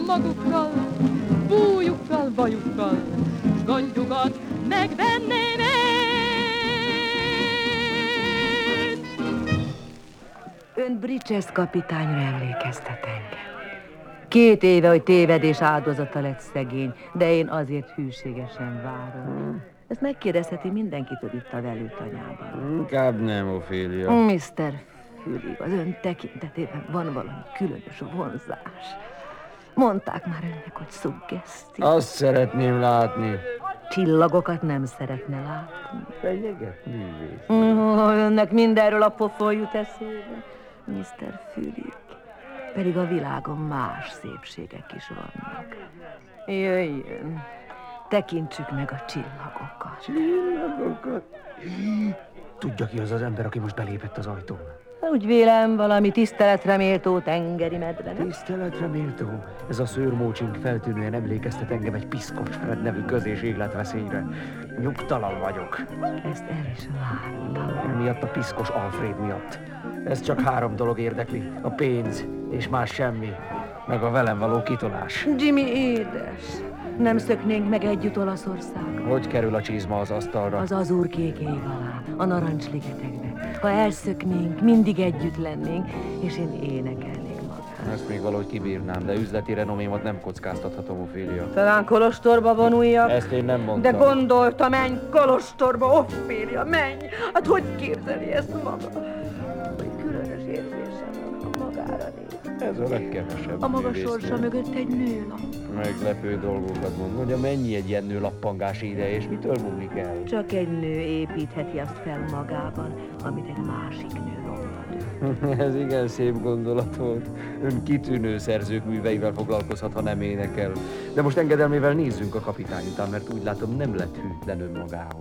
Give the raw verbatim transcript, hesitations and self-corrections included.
magukkal, bújukkal, bajukkal, s gondjukat megvenném én. Ön Bridges kapitányra emlékeztet engem. Két éve, hogy tévedés áldozata lett szegény, de én azért hűségesen várom. Hmm. Ezt megkérdezheti mindenkitől itt a velőtanyában. Inkább nem, Ophélia. miszter Fülig, az ön tekintetében van valami különös vonzás. Mondták már önnek, hogy szuggesztív. Azt szeretném látni. Csillagokat nem szeretne látni. Fenyeget művész. Oh, önnek mindenről a pofon jut eszébe, miszter Fülig. Pedig a világon más szépségek is vannak. Jöjjön, tekintsük meg a csillagokat. Csillagokat? Tudja, ki az az ember, aki most belépett az ajtón? Úgy vélem, valami tiszteletre méltó tengeri medve, nem? Tiszteletre méltó? Ez a szőrmócsink feltűnően emlékeztet engem egy piszkos Fred nevű köz- és életveszélyre. Nyugtalan vagyok. Ezt el is láttam. Miatt a piszkos Alfred miatt. Ez csak három dolog érdekli. A pénz, és más semmi. Meg a velem való kitolás. Jimmy édes, nem szöknénk meg együtt Olaszországba? Hogy kerül a csizma az asztalra? Az azúrkék ég alá, a narancsligetekbe. Ha elszöknénk, mindig együtt lennénk, és én énekelnék magát. Ezt még valahogy kibírnám, de üzleti renomémat nem kockáztathatom, Ophélia. Talán kolostorba vonuljak? Ezt én nem mondtam. De gondolta, menj kolostorba, Ophélia, menj! Hát hogy képzeli ezt maga? Hogy különös érzésem van, ha magára néz. Ez a legkevesebb. A maga művésznél. sorsa mögött egy nőlap. Meglepő dolgokat mond. Mondja, mennyi egy ilyen nő lappangás ide, és mitől múlik el? Csak egy nő építheti azt fel magában, amit egy másik nő romlad. Ez igen szép gondolat volt. Ön kitűnő szerzők műveivel foglalkozhat, ha nem énekel. De most engedelmével nézzünk a kapitány után, mert úgy látom, nem lett hűtlen önmagához.